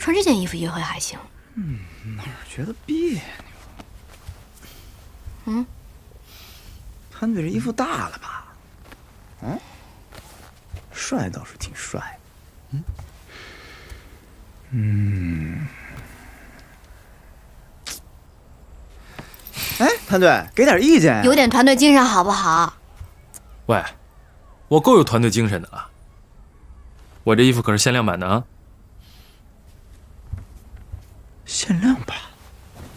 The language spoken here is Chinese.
穿这件衣服约会还行。 哪儿觉得别扭？潘队这衣服大了吧？帅倒是挺帅。哎，潘队，给点意见呀！ 有点团队精神好不好？ 喂，我够有团队精神的了。我这衣服可是限量版的啊！ 限量版。